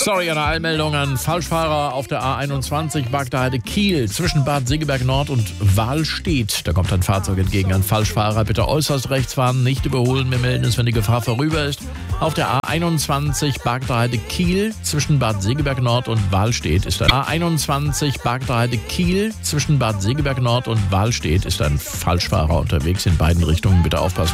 Sorry, eine Eilmeldung an Falschfahrer auf der A21 Bagdaheide Kiel zwischen Bad Segeberg Nord und Wahlstedt. Da kommt ein Fahrzeug entgegen. An Falschfahrer bitte äußerst rechts fahren, nicht überholen. Wir melden es, wenn die Gefahr vorüber ist. Auf der A21 Bagdaheide Kiel zwischen Bad Segeberg Nord und Wahlstedt ist ein A21 Bagdaheide Kiel zwischen Bad Segeberg Nord und Wahlstedt ist ein Falschfahrer unterwegs in beiden Richtungen. Bitte aufpassen.